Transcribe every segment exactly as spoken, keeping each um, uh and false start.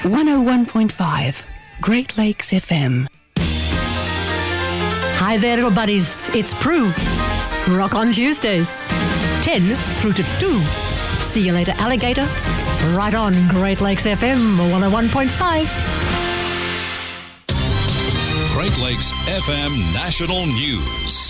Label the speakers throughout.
Speaker 1: one oh one point five, Great Lakes F M.
Speaker 2: Hi there, little buddies. It's Prue. Rock on Tuesdays. ten through to two. See you later, alligator. Right on Great Lakes F M one oh one point five.
Speaker 3: Great Lakes F M National News.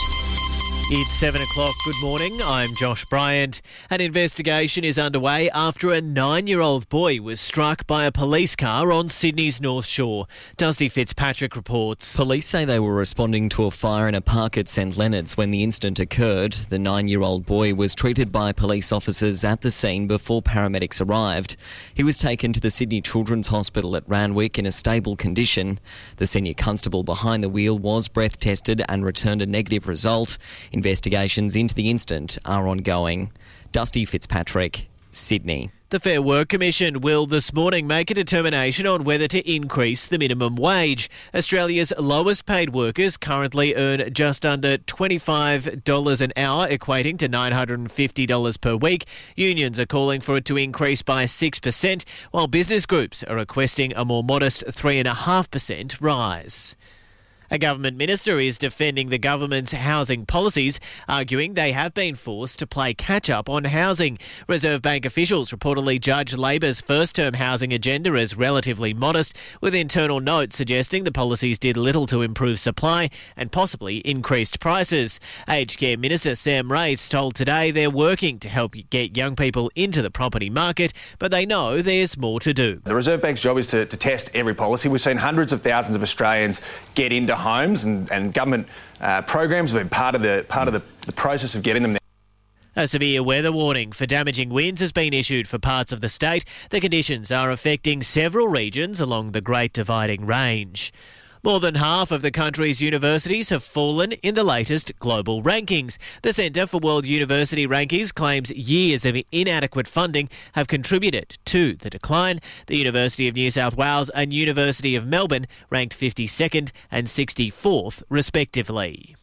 Speaker 4: It's seven o'clock. Good morning. I'm Josh Bryant. An investigation is underway after a nine-year-old boy was struck by a police car on Sydney's North Shore. Dusty Fitzpatrick reports.
Speaker 5: Police say they were responding to a fire in a park at St Leonard's when the incident occurred. The nine-year-old boy was treated by police officers at the scene before paramedics arrived. He was taken to the Sydney Children's Hospital at Randwick in a stable condition. The senior constable behind the wheel was breath tested and returned a negative result. Investigations into the incident are ongoing. Dusty Fitzpatrick, Sydney.
Speaker 4: The Fair Work Commission will this morning make a determination on whether to increase the minimum wage. Australia's lowest paid workers currently earn just under twenty-five dollars an hour, equating to nine hundred fifty dollars per week. Unions are calling for it to increase by six percent, while business groups are requesting a more modest three point five percent rise. A government minister is defending the government's housing policies, arguing they have been forced to play catch-up on housing. Reserve Bank officials reportedly judge Labor's first-term housing agenda as relatively modest, with internal notes suggesting the policies did little to improve supply and possibly increased prices. Aged Care Minister Sam Race told Today they're working to help get young people into the property market, but they know there's more to do.
Speaker 6: The Reserve Bank's job is to, to test every policy. We've seen hundreds of thousands of Australians get into homes, and, and government uh, programs have been part of the part of the, the process of getting them there.
Speaker 4: A severe weather warning for damaging winds has been issued for parts of the state. The conditions are affecting several regions along the Great Dividing Range. More than half of the country's universities have fallen in the latest global rankings. The Centre for World University Rankings claims years of inadequate funding have contributed to the decline. The University of New South Wales and University of Melbourne ranked fifty-second and sixty-fourth respectively.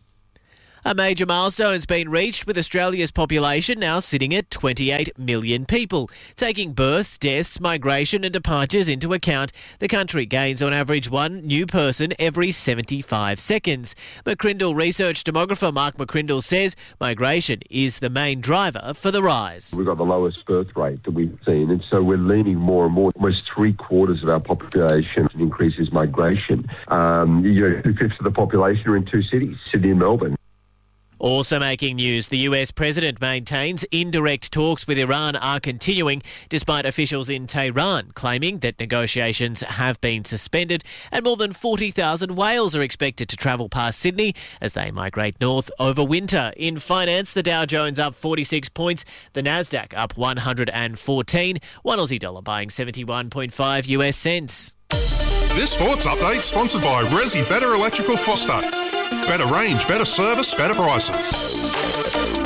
Speaker 4: A major milestone's been reached, with Australia's population now sitting at twenty-eight million people. Taking births, deaths, migration and departures into account, the country gains on average one new person every seventy-five seconds. McCrindle research demographer Mark McCrindle says migration is the main driver for the rise.
Speaker 7: We've got the lowest birth rate that we've seen, and so we're leaning more and more. Almost three quarters of our population increases migration. Um, you know, two-fifths of the population are in two cities, Sydney and Melbourne.
Speaker 4: Also making news, the U S president maintains indirect talks with Iran are continuing, despite officials in Tehran claiming that negotiations have been suspended, and more than forty thousand whales are expected to travel past Sydney as they migrate north over winter. In finance, the Dow Jones up forty-six points, the Nasdaq up one hundred fourteen, one Aussie dollar buying seventy-one point five U S cents.
Speaker 8: This sports update sponsored by Resi Better Electrical Foster. Better range, better service, better prices.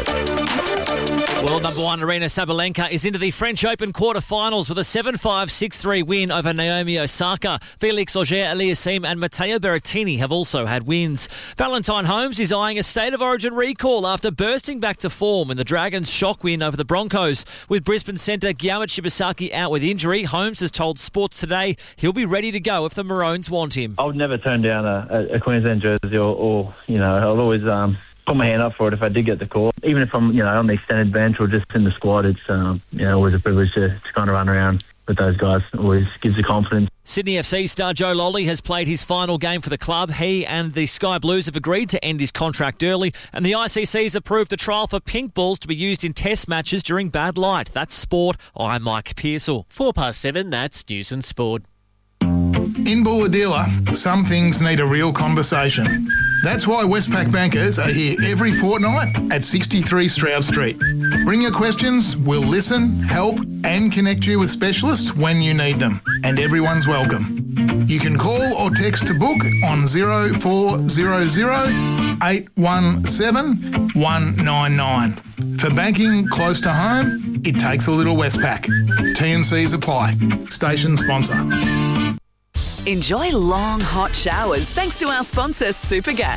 Speaker 9: World number one Arina Sabalenka is into the French Open quarterfinals with a seven five, six three win over Naomi Osaka. Felix Auger-Aliassime and Matteo Berrettini have also had wins. Valentine Holmes is eyeing a State of Origin recall after bursting back to form in the Dragons' shock win over the Broncos. With Brisbane centre Guillermo Shibasaki out with injury, Holmes has told Sports Today he'll be ready to go if the Maroons want him.
Speaker 10: I would never turn down a, a Queensland jersey or, or, you know, I'll always... Um put my hand up for it if I did get the call. Even if I'm, you know, on the extended bench or just in the squad, it's, um, you know, always a privilege to, to kind of run around with those guys. It always gives you confidence.
Speaker 9: Sydney F C star Joe Lolly has played his final game for the club. He and the Sky Blues have agreed to end his contract early, and the I C C's approved a trial for pink balls to be used in test matches during bad light. That's sport. I'm Mike Pearsall.
Speaker 4: Four past seven, that's News and Sport.
Speaker 11: In Bulahdelah, some things need a real conversation. That's why Westpac bankers are here every fortnight at sixty-three Stroud Street. Bring your questions, we'll listen, help and connect you with specialists when you need them. And everyone's welcome. You can call or text to book on zero four zero zero, eight one seven, one nine nine. For banking close to home, it takes a little Westpac. T and Cs apply. Station sponsor.
Speaker 12: Enjoy long, hot showers thanks to our sponsor, Supergas.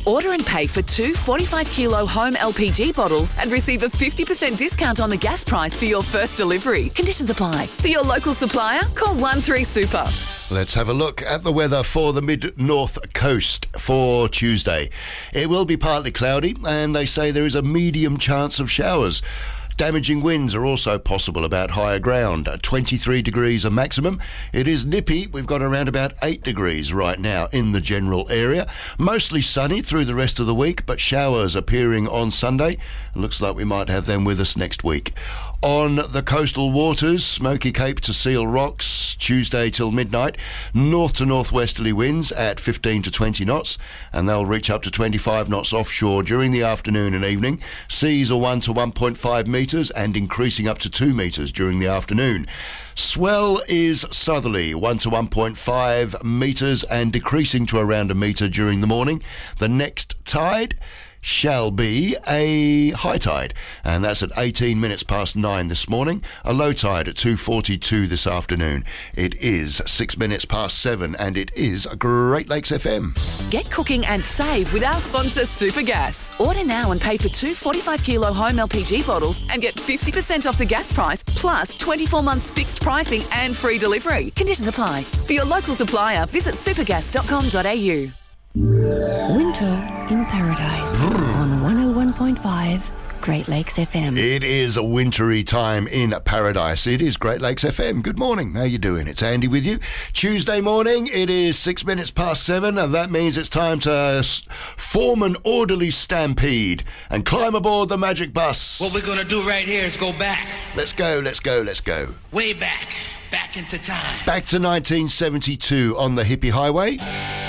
Speaker 12: Order and pay for two forty-five kilo home L P G bottles and receive a fifty percent discount on the gas price for your first delivery. Conditions apply. For your local supplier, call one three super.
Speaker 13: Let's have a look at the weather for the mid-north coast for Tuesday. It will be partly cloudy, and they say there is a medium chance of showers. Damaging winds are also possible about higher ground. twenty-three degrees a maximum. It is nippy. We've got around about eight degrees right now in the general area. Mostly sunny through the rest of the week, but showers appearing on Sunday. It looks like we might have them with us next week. On the coastal waters, Smoky Cape to Seal Rocks, Tuesday till midnight. North to northwesterly winds at fifteen to twenty knots, and they'll reach up to twenty-five knots offshore during the afternoon and evening. Seas are one to one point five metres and increasing up to two metres during the afternoon. Swell is southerly, one to one point five metres and decreasing to around a metre during the morning. The next tide shall be a high tide, and that's at eighteen minutes past nine this morning. A low tide at two forty-two this afternoon. It is six minutes past seven, and it is Great Lakes F M.
Speaker 12: Get cooking and save with our sponsor Supergas. Order now and pay for two forty-five kilo home L P G bottles and get fifty percent off the gas price, plus twenty-four months fixed pricing and free delivery. Conditions apply. For your local supplier, visit supergas dot com dot a u.
Speaker 1: Winter in Paradise on one oh one point five Great Lakes F M.
Speaker 13: It is a wintry time in Paradise. It is Great Lakes F M. Good morning. How you doing? It's Andy with you. Tuesday morning, it is six minutes past seven, and that means it's time to form an orderly stampede and climb aboard the magic bus.
Speaker 14: What we're going to do right here is go back.
Speaker 13: Let's go, let's go, let's go.
Speaker 14: Way back. Back into time.
Speaker 13: Back to nineteen seventy-two on the Hippie Highway.